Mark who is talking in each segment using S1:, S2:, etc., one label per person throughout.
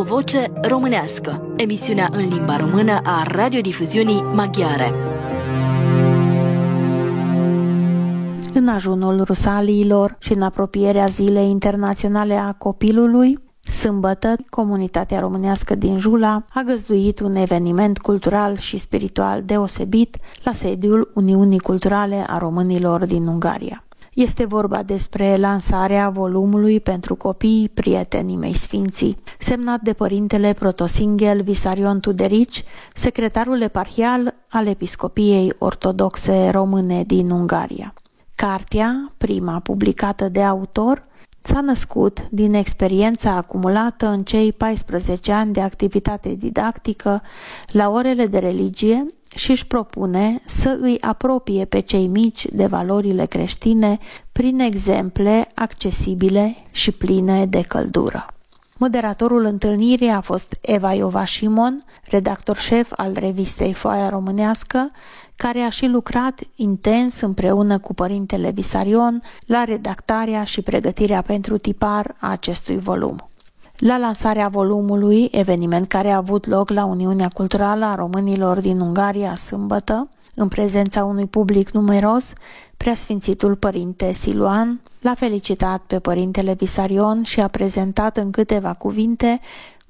S1: Voce românească, emisiunea în limba română a radiodifuziunii maghiare.
S2: În ajunul Rusaliilor și în apropierea Zilei Internaționale a Copilului, sâmbătă, comunitatea românească din Jula a găzduit un eveniment cultural și spiritual deosebit la sediul Uniunii Culturale a Românilor din Ungaria. Este vorba despre lansarea volumului pentru copiii prietenii mei sfinții, semnat de părintele protosinghel Visarion Tuderici, secretarul eparhial al Episcopiei Ortodoxe Române din Ungaria. Cartea, prima publicată de autor, s-a născut din experiența acumulată în cei 14 ani de activitate didactică la orele de religie și își propune să îi apropie pe cei mici de valorile creștine prin exemple accesibile și pline de căldură. Moderatorul întâlnirii a fost Eva Iova Simon, redactor șef al revistei Foaia Românească, care a și lucrat intens împreună cu părintele Visarion la redactarea și pregătirea pentru tipar a acestui volum. La lansarea volumului, eveniment care a avut loc la Uniunea Culturală a Românilor din Ungaria sâmbătă, în prezența unui public numeros, Preasfințitul Părinte Siluan l-a felicitat pe părintele Visarion și a prezentat în câteva cuvinte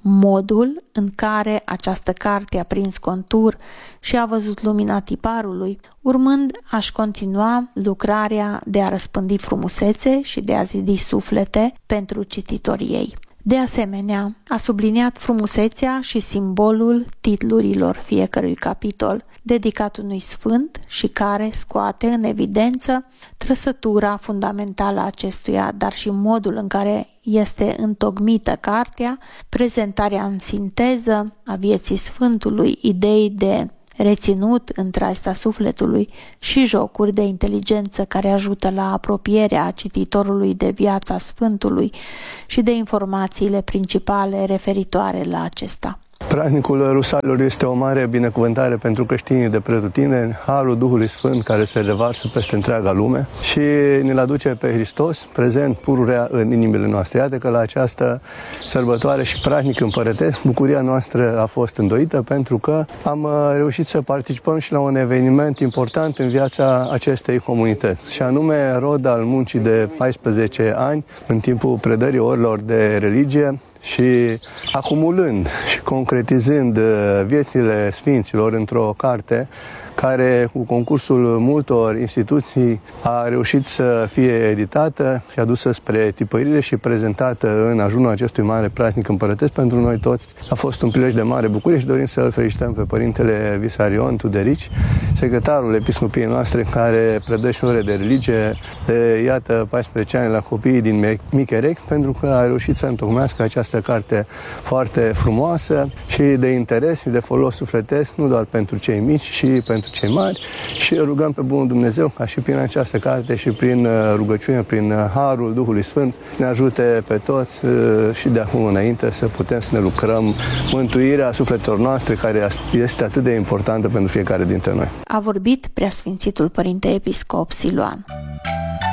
S2: modul în care această carte a prins contur și a văzut lumina tiparului, urmând a-și continua lucrarea de a răspândi frumusețe și de a zidi suflete pentru cititorii ei. De asemenea, a subliniat frumusețea și simbolul titlurilor fiecărui capitol, dedicat unui sfânt și care scoate în evidență trăsătura fundamentală a acestuia, dar și modul în care este întocmită cartea, prezentarea în sinteză a vieții Sfântului, idei de reținut în traista sufletului și jocuri de inteligență care ajută la apropierea cititorului de viața Sfântului și de informațiile principale referitoare la acesta.
S3: Praznicul Rusalilor este o mare binecuvântare pentru creștinii de pretutindeni, harul Duhului Sfânt care se revarsă peste întreaga lume și ne-l aduce pe Hristos prezent pururea în inimile noastre. Iată că la această sărbătoare și praznic împărătesc, bucuria noastră a fost îndoită pentru că am reușit să participăm și la un eveniment important în viața acestei comunități, și anume rod al muncii de 14 ani în timpul predării orilor de religie, și acumulând și concretizând viețile sfinților într-o carte care, cu concursul multor instituții, a reușit să fie editată și adusă spre tipărire și prezentată în ajunul acestui mare praznic împărătesc. Pentru noi toți a fost un prilej de mare bucurie și dorim să îl felicităm pe părintele Visarion Tuderici, secretarul episcopiei noastre, care predă și ore de religie de, iată, 14 ani la copiii din Micherec, pentru că a reușit să întocmească această carte foarte frumoasă și de interes și de folos sufletesc, nu doar pentru cei mici, și pentru cei mari, și rugăm pe Bunul Dumnezeu ca și prin această carte și prin rugăciune, prin harul Duhului Sfânt, să ne ajute pe toți și de acum înainte să putem să ne lucrăm mântuirea sufletelor noastre, care este atât de importantă pentru fiecare dintre noi.
S2: A vorbit Preasfințitul Părinte Episcop Siluan.